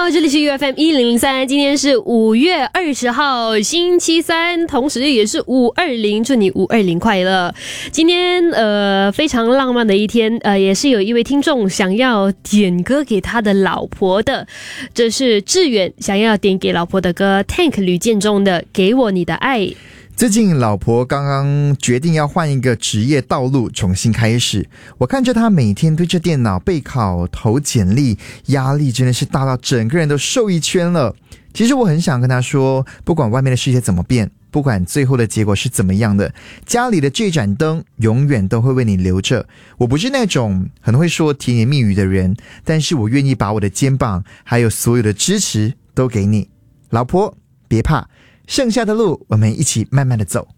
好，这里是 UFM1003，今天是5月20号，星期三，同时也是520，祝你520快乐。今天非常浪漫的一天，也是有一位听众想要点歌给他的老婆的，这是志远想要点给老婆的歌 Tank 吕建中的《给我你的爱》。 最近老婆刚刚决定要换一个职业道路，重新开始。我看着她每天对着电脑备考投简历，压力真的是大到整个人都瘦一圈了。其实我很想跟她说，不管外面的世界怎么变，不管最后的结果是怎么样的，家里的这盏灯永远都会为你留着。我不是那种很会说甜言蜜语的人，但是我愿意把我的肩膀还有所有的支持都给你。老婆别怕，剩下的路我们一起慢慢的走。